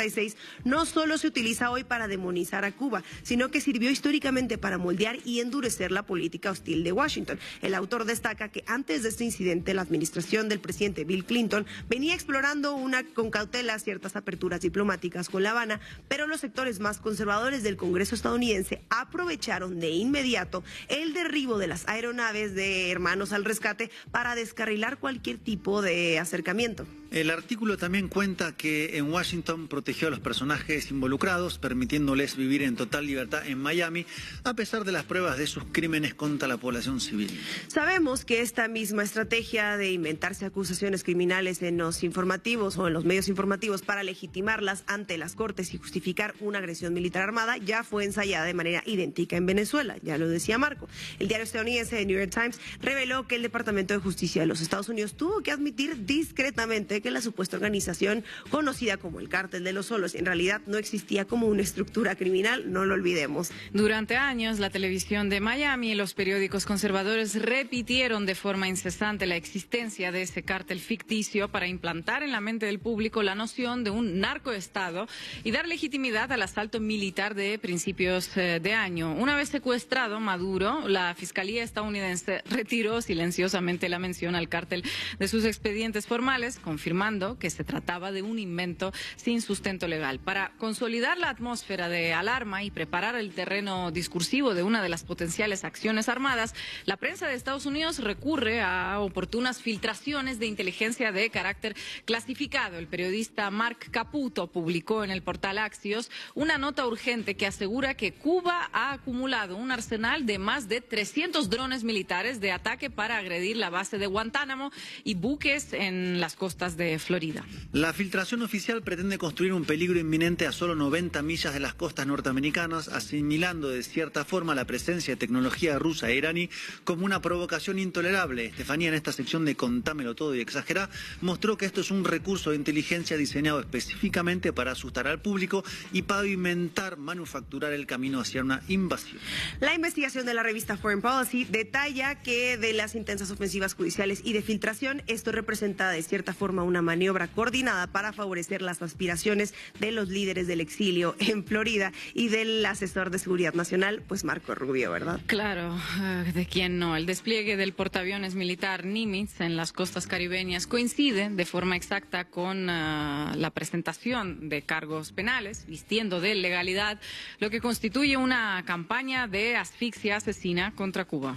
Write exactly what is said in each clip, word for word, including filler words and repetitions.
y seis no solo se utiliza hoy para demonizar a Cuba, sino que sirvió históricamente para moldear y endurecer la política hostil de Washington. El autor destaca que antes de este incidente, la administración del presidente Bill Clinton venía explorando una, con cautela ciertas aperturas diplomáticas con La Habana, pero los sectores más conservadores del Congreso estadounidense aprovecharon de inmediato el derribo de las aeronaves de Hermanos al Rescate para descarrilar cualquier tipo de acercamiento. El artículo también cuenta que en Washington protegió a los personajes involucrados, permitiéndoles vivir en total libertad en Miami, a pesar de las pruebas de sus crímenes contra la población civil. Sabemos que esta misma estrategia de inventarse acusaciones criminales en los informativos o en los medios informativos para legitimarlas ante las cortes y justificar una agresión militar armada ya fue ensayada de manera idéntica en Venezuela, ya lo decía Marco. El diario estadounidense The New York Times reveló que el Departamento de Justicia de los Estados Unidos tuvo que admitir discretamente que la supuesta organización conocida como el Cártel de los Solos en realidad no existía como una estructura criminal, no lo olvidemos. Durante años, la televisión de Miami y los periódicos conservadores repitieron de forma incesante la existencia de ese cártel ficticio para implantar en la mente del público la noción de un narcoestado y dar legitimidad al asalto militar de principios de año. Una vez secuestrado Maduro, la Fiscalía estadounidense retiró silenciosamente la mención al cártel de sus expedientes formales, confirmando que se trataba de un invento sin sustento legal. Para consolidar la atmósfera de alarma y preparar el terreno discursivo de una de las potenciales acciones armadas, la prensa de Estados Unidos recurre a oportunas filtraciones de inteligencia de carácter clasificado. El periodista Mark Caputo publicó en el portal Axios una nota urgente que asegura que Cuba ha acumulado un arsenal de más de trescientos drones militares de ataque para agredir la base de Guantánamo y buques en las costas de Florida. La filtración oficial pretende construir un peligro inminente a solo noventa millas de las costas norteamericanas, asimilando de cierta forma la presencia de tecnología rusa e iraní como una provocación intolerable. Estefanía, en esta sección de Contámelo Todo y Exagerá, mostró que esto es un recurso de inteligencia diseñado específicamente para asustar al público y pavimentar, manufacturar el camino hacia una invasión. La investigación de la revista Foreign Policy detalla que de las intensas ofensivas judiciales y de filtración, esto representa de cierta forma una maniobra coordinada para favorecer las aspiraciones de los líderes del exilio en Florida y del asesor de seguridad nacional, pues Marco Rubio, ¿verdad? Claro, ¿de quién no? El despliegue del portaaviones militar Nimitz en las costas caribeñas coincide de forma exacta con uh, la presentación de cargos penales, vistiendo de legalidad, lo que constituye una campaña de asfixia asesina contra Cuba.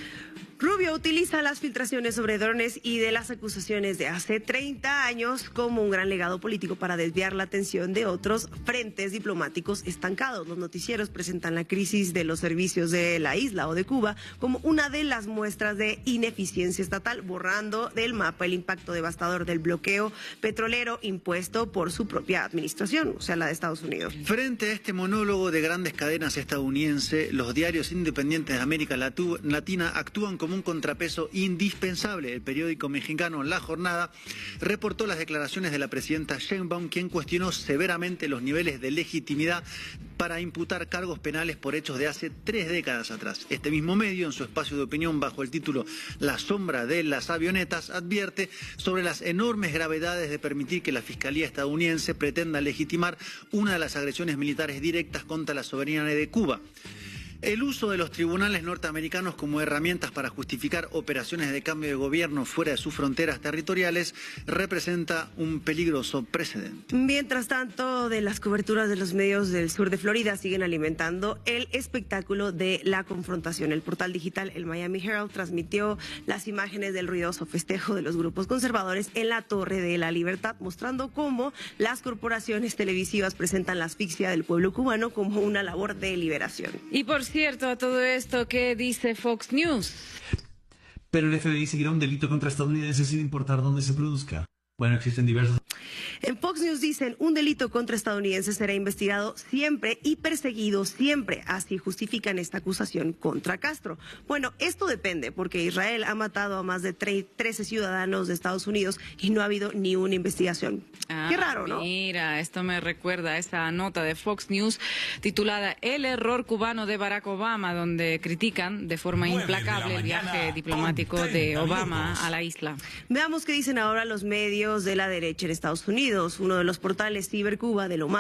Rubio utiliza las filtraciones sobre drones y de las acusaciones de hace treinta años como un gran legado político para desviar la atención de otros frentes diplomáticos estancados. Los noticieros presentan la crisis de los servicios de la isla o de Cuba como una de las muestras de ineficiencia estatal, borrando del mapa el impacto devastador del bloqueo petrolero impuesto por su propia administración, o sea, la de Estados Unidos. Frente a este monólogo de grandes cadenas estadounidenses, los diarios independientes de América Latina actúan como un contrapeso indispensable. El periódico mexicano La Jornada reportó las declaraciones de la presidenta Sheinbaum, quien cuestionó severamente los niveles de legitimidad para imputar cargos penales por hechos de hace tres décadas atrás. Este mismo medio, en su espacio de opinión bajo el título La sombra de las avionetas, advierte sobre las enormes gravedades de permitir que la Fiscalía estadounidense pretenda legitimar una de las agresiones militares directas contra la soberanía de Cuba. El uso de los tribunales norteamericanos como herramientas para justificar operaciones de cambio de gobierno fuera de sus fronteras territoriales representa un peligroso precedente. Mientras tanto, de las coberturas de los medios del sur de Florida siguen alimentando el espectáculo de la confrontación. El portal digital El Miami Herald transmitió las imágenes del ruidoso festejo de los grupos conservadores en la Torre de la Libertad, mostrando cómo las corporaciones televisivas presentan la asfixia del pueblo cubano como una labor de liberación. Y por cierto, a todo esto, ¿qué dice Fox News? Pero el F B I seguirá un delito contra estadounidenses sin importar dónde se produzca. Bueno, existen diversos... En Fox News dicen, un delito contra estadounidenses será investigado siempre y perseguido siempre. Así justifican esta acusación contra Castro. Bueno, esto depende, porque Israel ha matado a más de trece ciudadanos de Estados Unidos y no ha habido ni una investigación. Ah, qué raro, ¿no? Mira, esto me recuerda a esa nota de Fox News titulada El error cubano de Barack Obama, donde critican de forma implacable el viaje diplomático de Obama a la isla. Veamos qué dicen ahora los medios de la derecha en Estados Unidos. Uno de los portales Cibercuba de lo más